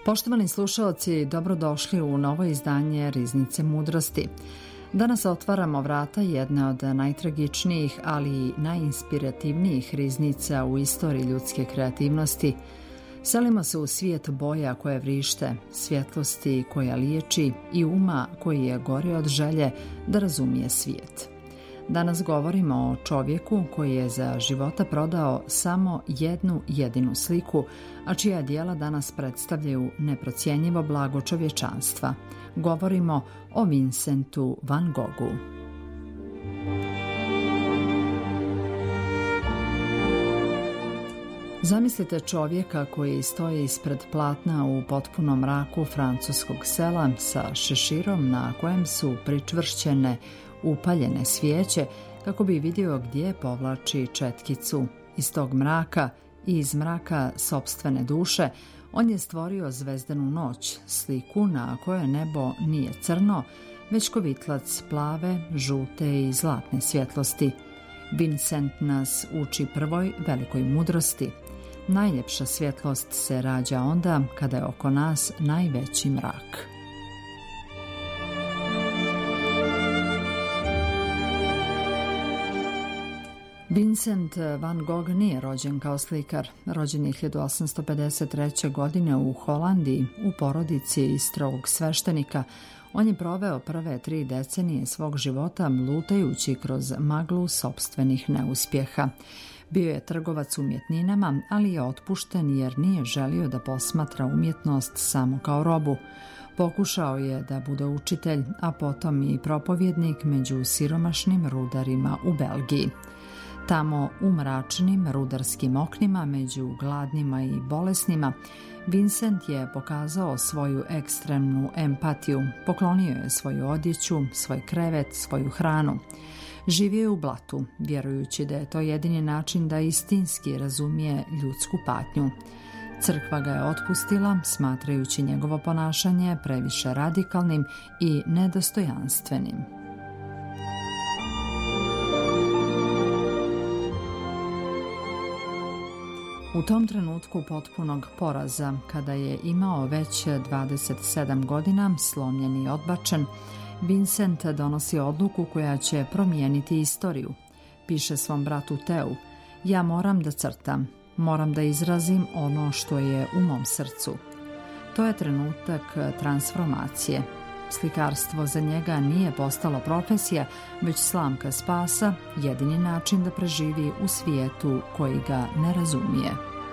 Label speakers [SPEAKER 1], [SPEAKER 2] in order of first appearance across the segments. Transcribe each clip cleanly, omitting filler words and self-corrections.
[SPEAKER 1] Poštovani slušaoci, dobrodošli u novo izdanje Riznice mudrosti. Danas otvaramo vrata jedne od najtragičnijih, ali i najinspirativnijih riznica u istoriji ljudske kreativnosti. Selimo se u svijet boja koje vrište, svjetlosti koja liječi i uma koji je gori od želje da razumije svijet. Danas govorimo o čovjeku koji je za života prodao samo jednu jedinu sliku, a čija djela danas predstavljaju neprocjenjivo blago čovječanstva. Govorimo o Vincentu van Goghu. Zamislite čovjeka koji stoji ispred platna u potpunom mraku francuskog sela sa šeširom na kojem su pričvršćene upaljene svijeće kako bi vidio gdje povlači četkicu. Iz tog mraka i iz mraka sopstvene duše on je stvorio zvezdanu noć, sliku na kojoj nebo nije crno, već kovitlac plave, žute i zlatne svjetlosti. Vincent nas uči prvoj velikoj mudrosti. Najljepša svjetlost se rađa onda kada je oko nas najveći mrak. Vincent van Gogh nije rođen kao slikar. Rođen je 1853. godine u Holandiji u porodici strogog sveštenika. On je proveo prve 3 decenije svog života lutajući kroz maglu sopstvenih neuspjeha. Bio je trgovac umjetninama, ali je otpušten jer nije želio da posmatra umjetnost samo kao robu. Pokušao je da bude učitelj, a potom i propovjednik među siromašnim rudarima u Belgiji. Tamo u mračnim rudarskim oknima među gladnima i bolesnima Vincent je pokazao svoju ekstremnu empatiju, poklonio je svoju odjeću, svoj krevet, svoju hranu. Živio je u blatu, vjerujući da je to jedini način da istinski razumije ljudsku patnju. Crkva ga je otpustila, smatrajući njegovo ponašanje previše radikalnim i nedostojanstvenim. U tom trenutku potpunog poraza, kada je imao već 27 godina, slomljen i odbačen, Vincent donosi odluku koja će promijeniti istoriju. Piše svom bratu Teu: ja moram da crtam, moram da izrazim ono što je u mom srcu. To je trenutak transformacije. Slikarstvo za njega nije postalo profesija, već slamka spasa, jedini način da preživi u svijetu koji ga ne razumije.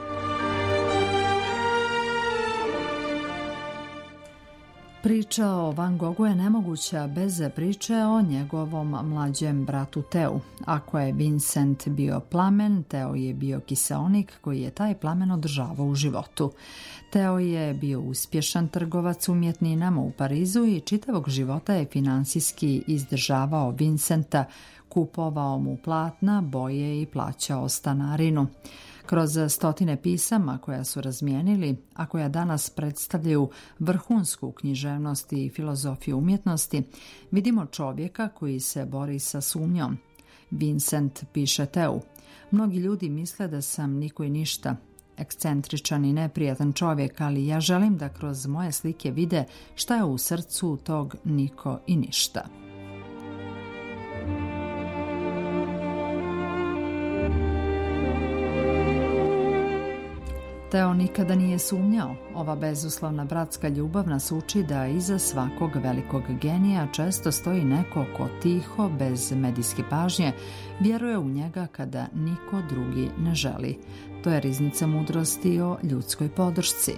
[SPEAKER 1] Priča o Van Goghu je nemoguća bez priče o njegovom mlađem bratu Teu. Ako je Vincent bio plamen, Teo je bio kiseonik koji je taj plamen održavao u životu. Teo je bio uspješan trgovac umjetninama u Parizu i čitavog života je finansijski izdržavao Vincenta, kupovao mu platna, boje i plaćao stanarinu. Kroz stotine pisama koja su razmijenili, a koja danas predstavljaju vrhunsku književnost i filozofiju umjetnosti, vidimo čovjeka koji se bori sa sumnjom. Vincent piše Teu: mnogi ljudi misle da sam niko i ništa, ekscentričan i neprijatan čovjek, ali ja želim da kroz moje slike vide šta je u srcu tog niko i ništa. Teo nikada nije sumnjao. Ova bezuslovna bratska ljubav nas uči da iza svakog velikog genija često stoji neko ko tiho, bez medijske pažnje, vjeruje u njega kada niko drugi ne želi. To je riznica mudrosti o ljudskoj podršci.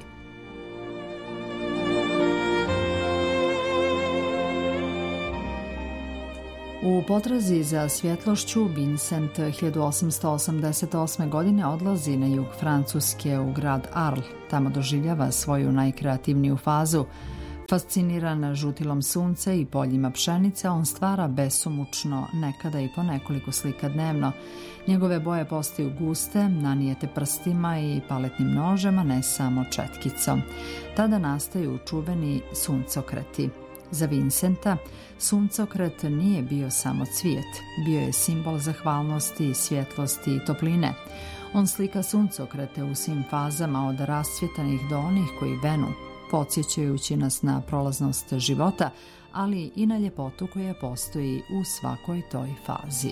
[SPEAKER 1] U potrazi za svjetlošću Vincent 1888. godine odlazi na jug Francuske u grad Arles. Tamo doživljava svoju najkreativniju fazu. Fasciniran žutilom sunca i poljima pšenice, on stvara besomučno, nekada i po nekoliko slika dnevno. Njegove boje postaju guste, nanijete prstima i paletnim nožem, a ne samo četkicom. Tada nastaju čuveni suncokreti. Za Vincenta suncokret nije bio samo cvijet, bio je simbol zahvalnosti, svjetlosti i topline. On slika suncokrete u svim fazama, od rasvjetanih do onih koji venu, podsjećajući nas na prolaznost života, ali i na ljepotu koja postoji u svakoj toj fazi.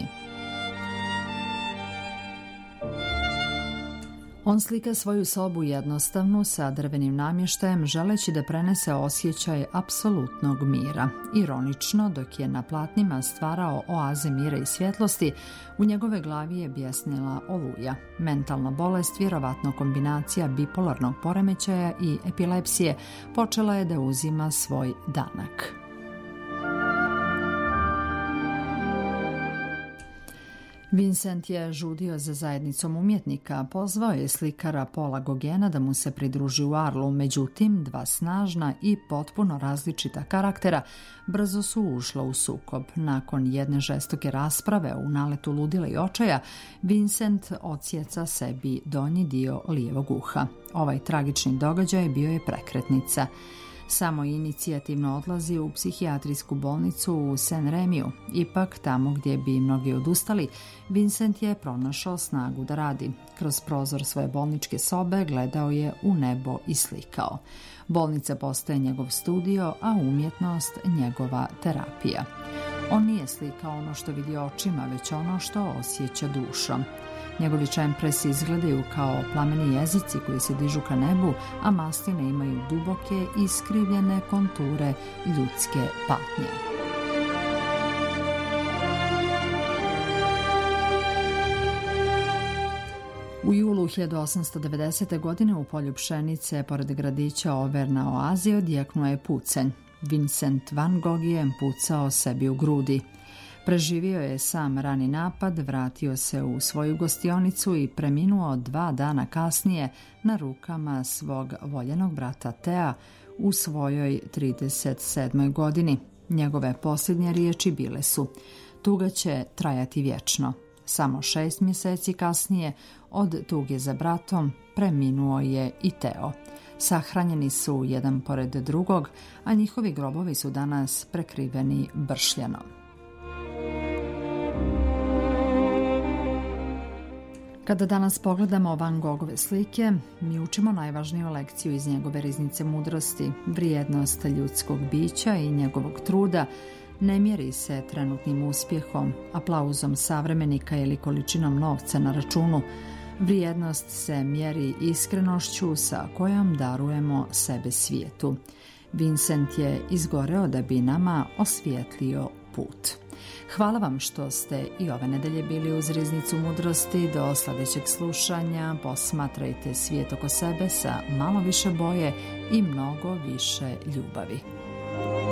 [SPEAKER 1] On slika svoju sobu jednostavnu sa drvenim namještajem, želeći da prenese osjećaj apsolutnog mira. Ironično, dok je na platnima stvarao oaze mira i svjetlosti, u njegove glavi je bjesnila oluja. Mentalna bolest, vjerovatno kombinacija bipolarnog poremećaja i epilepsije, počela je da uzima svoj danak. Vincent je žudio za zajednicom umjetnika, pozvao je slikara Paula Gauguina da mu se pridruži u Arlu, međutim, dva snažna i potpuno različita karaktera brzo su ušla u sukob. Nakon jedne žestoke rasprave u naletu ludila i očaja, Vincent odsjeca sebi donji dio lijevog uha. Ovaj tragični događaj bio je prekretnica. Samo inicijativno odlazi u psihijatrijsku bolnicu u Saint-Rémiju. Ipak, tamo gdje bi mnogi odustali, Vincent je pronašao snagu da radi. Kroz prozor svoje bolničke sobe gledao je u nebo i slikao. Bolnica postaje njegov studio, a umjetnost njegova terapija. On nije slikao ono što vidi očima, već ono što osjeća dušom. Njegovi čempresi izgledaju kao plameni jezici koji se dižu ka nebu, a masline imaju duboke, iskrivljene konture ljudske patnje. U julu 1890. godine u polju pšenice pored gradića Overna Oazi odjeknuo je pucanj. Vincent van Gogh je pucao sebi u grudi. Preživio je sam rani napad, vratio se u svoju gostionicu i preminuo 2 dana kasnije na rukama svog voljenog brata Tea u svojoj 37. godini. Njegove posljednje riječi bile su: tuga će trajati vječno. Samo 6 mjeseci kasnije od tuge za bratom preminuo je i Teo. Sahranjeni su jedan pored drugog, a njihovi grobovi su danas prekriveni bršljanom. Kada danas pogledamo Van Goghove slike, mi učimo najvažniju lekciju iz njegove riznice mudrosti. Vrijednost ljudskog bića i njegovog truda ne mjeri se trenutnim uspjehom, aplauzom savremenika ili količinom novca na računu. Vrijednost se mjeri iskrenošću sa kojom darujemo sebe svijetu. Vincent je izgoreo da bi nama osvijetlio put. Hvala vam što ste i ove nedelje bili uz riznicu mudrosti. Do sljedećeg slušanja posmatrajte svijet oko sebe sa malo više boje i mnogo više ljubavi.